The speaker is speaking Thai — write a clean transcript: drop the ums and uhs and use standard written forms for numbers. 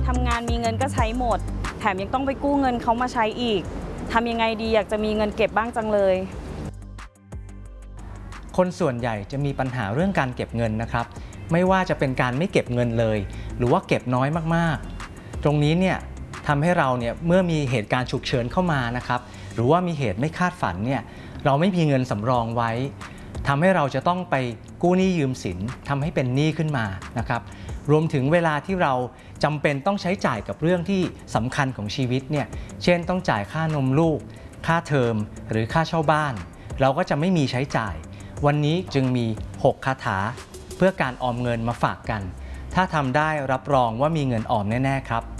ทำงานมีเงินก็ใช้หมดแถมยังต้องไปกู้เงินเขามาใช้อีกทำยังไงดีอยากจะมีเงินเก็บบ้างจังเลยคนส่วนใหญ่จะมีปัญหาเรื่องการเก็บเงินนะครับไม่ว่าจะเป็นการไม่เก็บเงินเลยหรือว่าเก็บน้อยมากๆตรงนี้เนี่ยทำให้เราเนี่ยเมื่อมีเหตุการณ์ฉุกเฉินเข้ามานะครับหรือว่ามีเหตุไม่คาดฝันเนี่ยเราไม่มีเงินสำรองไว้ทำให้เราจะต้องไปกู้หนี้ยืมสินทำให้เป็นหนี้ขึ้นมานะครับรวมถึงเวลาที่เราจำเป็นต้องใช้จ่ายกับเรื่องที่สำคัญของชีวิตเนี่ยเช่นต้องจ่ายค่านมลูกค่าเทอมหรือค่าเช่าบ้านเราก็จะไม่มีใช้จ่ายวันนี้จึงมี6คาถาเพื่อการออมเงินมาฝากกันถ้าทำได้รับรองว่ามีเงินออมแน่ๆครับ